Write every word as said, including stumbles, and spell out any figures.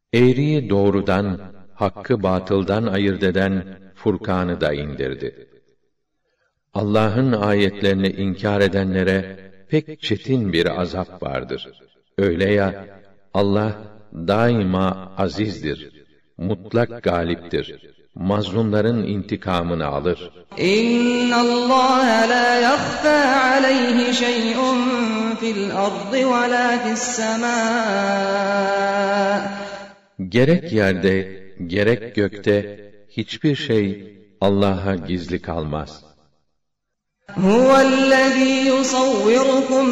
Eğriyi doğrudan, hakkı batıldan ayırt eden Furkan'ı da indirdi. Allah'ın ayetlerini inkar edenlere pek çetin bir azap vardır. Öyle ya, Allah daima azizdir, mutlak galiptir. Mazlumların intikamını alır. İnnallâhe lâ yakhfâ aleyhi şey'un fil ardı ve lâ fissemâ. Gerek yerde, gerek gökte hiçbir şey Allah'a gizli kalmaz. Huvellezî yusavvirukum